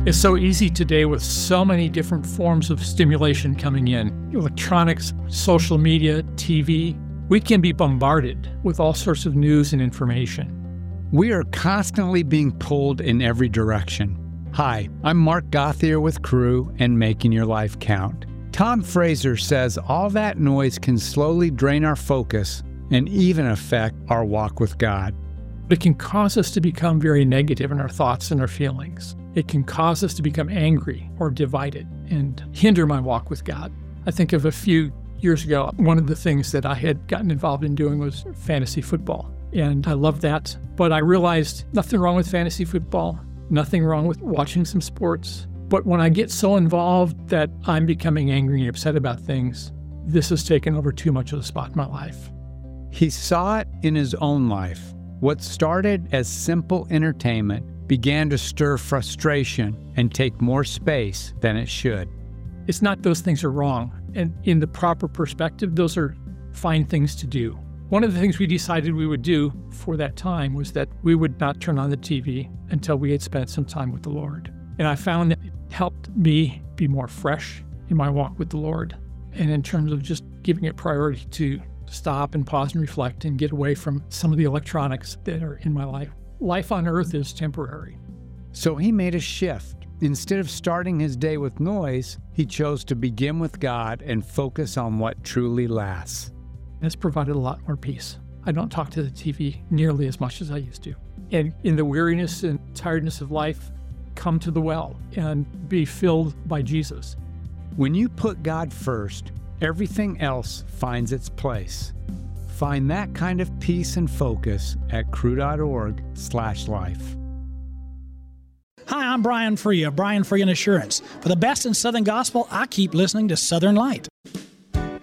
It's so easy today with so many different forms of stimulation coming in. Electronics, social media, TV. We can be bombarded with all sorts of news and information. We are constantly being pulled in every direction. Hi, I'm Mark Gauthier with Cru and Making Your Life Count. Tom Fraser says all that noise can slowly drain our focus and even affect our walk with God. It can cause us to become very negative in our thoughts and our feelings. It can cause us to become angry or divided and hinder my walk with God. I think of a few years ago, one of the things that I had gotten involved in doing was fantasy football. And I loved that. But I realized nothing wrong with fantasy football, nothing wrong with watching some sports. But when I get so involved that I'm becoming angry and upset about things, this has taken over too much of the spot in my life. He saw it in his own life. What started as simple entertainment began to stir frustration and take more space than it should. It's not those things are wrong. And in the proper perspective, those are fine things to do. One of the things we decided we would do for that time was that we would not turn on the TV until we had spent some time with the Lord. And I found that it helped me be more fresh in my walk with the Lord. And in terms of just giving it priority to stop and pause and reflect and get away from some of the electronics that are in my life. Life on earth is temporary. So he made a shift. Instead of starting his day with noise, he chose to begin with God and focus on what truly lasts. It's provided a lot more peace. I don't talk to the TV nearly as much as I used to. And in the weariness and tiredness of life, come to the well and be filled by Jesus. When you put God first, everything else finds its place. Find that kind of peace and focus at cru.org/life. Hi, I'm Brian Free of Brian Free and Assurance. For the best in Southern Gospel, I keep listening to Southern Light.